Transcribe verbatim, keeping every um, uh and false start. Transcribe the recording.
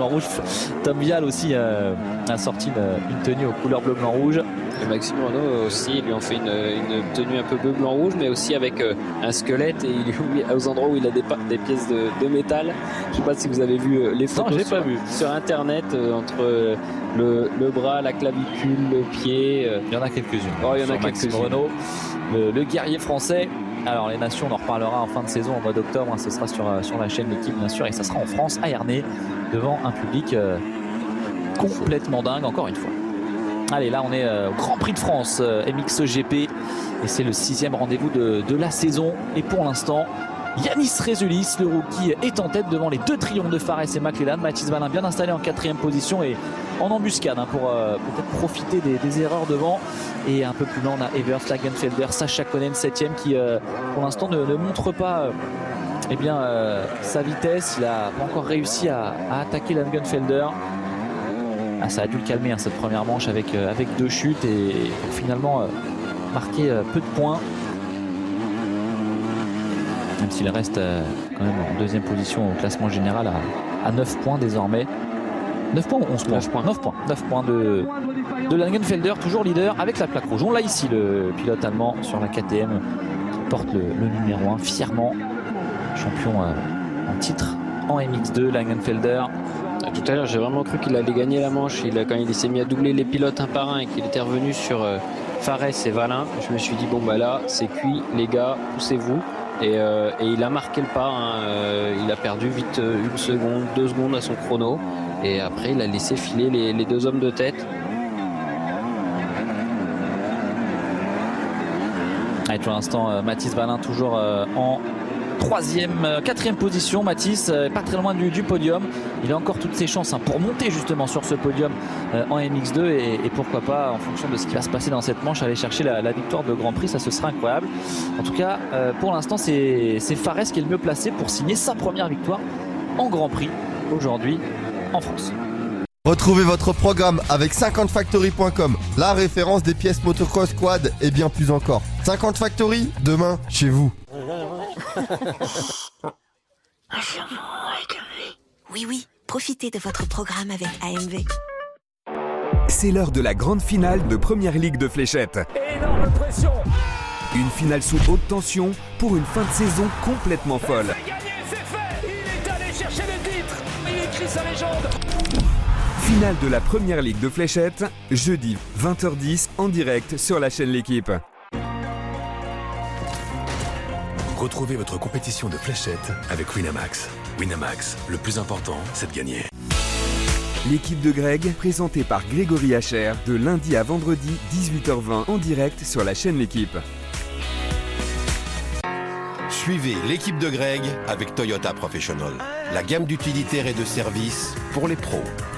blanc rouge. Tom Vial aussi euh, a sorti une, une tenue aux couleurs bleu blanc rouge. Et Maxime Renaud aussi, ils lui ont fait une, une tenue un peu bleu blanc rouge, mais aussi avec euh, un squelette, et il, aux endroits où il a des, des pièces de, de métal. Je ne sais pas si vous avez vu euh, les photos. Non, j'ai sur, pas vu. Sur internet, euh, entre euh, le, le bras, la clavicule, le pied. Euh. Il y en a quelques-unes. Oh, il y en a quelques-unes. Maxime Renaud, le, le guerrier français. Alors les nations, on en reparlera en fin de saison, au mois d'octobre. Hein, ce sera sur, sur la chaîne L'équipe, bien sûr, et ça sera en France, à Ernée, devant un public euh, complètement dingue, encore une fois. Allez, là on est euh, au Grand Prix de France, euh, M X G P, et c'est le sixième rendez-vous de, de la saison. Et pour l'instant, Yanis Rézulis, le rookie, est en tête devant les deux triomphes de Fares et McLellan. Mathis Valin bien installé en quatrième position et en embuscade hein, pour euh, peut-être profiter des, des erreurs devant. Et un peu plus loin, on a Evert Lagenfelder, Sacha Konen septième qui euh, pour l'instant ne, ne montre pas euh, eh bien, euh, sa vitesse. Il n'a pas encore réussi à, à attaquer Lagenfelder. Ah, ça a dû le calmer hein, cette première manche avec, euh, avec deux chutes et, et pour finalement euh, marquer euh, peu de points. Même s'il reste euh, quand même en deuxième position au classement général à, à neuf points désormais. neuf points ou onze points? neuf points. neuf points. neuf points de, de Langenfelder, toujours leader avec la plaque rouge. On l'a ici, le pilote allemand sur la K T M qui porte le, le numéro un fièrement. Champion euh, en titre en M X deux, Langenfelder. Tout à l'heure, j'ai vraiment cru qu'il allait gagner la manche. Il a, quand il s'est mis à doubler les pilotes un par un et qu'il était revenu sur euh, Fares et Valin, je me suis dit, bon bah là, c'est cuit, les gars, poussez-vous. Et, euh, et il a marqué le pas. Hein. Euh, il a perdu vite euh, une seconde, deux secondes à son chrono. Et après, il a laissé filer les, les deux hommes de tête. Allez, pour l'instant, euh, Mathis Valin toujours euh, en troisième, euh, quatrième position. Mathis, euh, pas très loin du, du podium. Il a encore toutes ses chances hein, pour monter justement sur ce podium euh, en M X deux et, et pourquoi pas, en fonction de ce qui va se passer dans cette manche, aller chercher la, la victoire de Grand Prix. Ça, ce sera incroyable. En tout cas, euh, pour l'instant, c'est Fares qui est le mieux placé pour signer sa première victoire en Grand Prix aujourd'hui en France. Retrouvez votre programme avec cinquante factory point com, la référence des pièces motocross, quad et bien plus encore. cinquante Factory, demain, chez vous. Oui, oui, profitez de votre programme avec A M V. C'est l'heure de la grande finale de Première Ligue de fléchettes. Énorme pression. Une finale sous haute tension pour une fin de saison complètement folle. C'est gagné, c'est fait. Il est allé chercher le titre. Il écrit sa légende. Finale de la Première Ligue de fléchettes, jeudi vingt heures dix en direct sur la chaîne L'équipe. Retrouvez votre compétition de fléchettes avec Winamax. Winamax, le plus important, c'est de gagner. L'équipe de Greg, présentée par Grégory Hacher, de lundi à vendredi, dix-huit heures vingt, en direct sur la chaîne L'équipe. Suivez l'équipe de Greg avec Toyota Professional. La gamme d'utilitaires et de services pour les pros.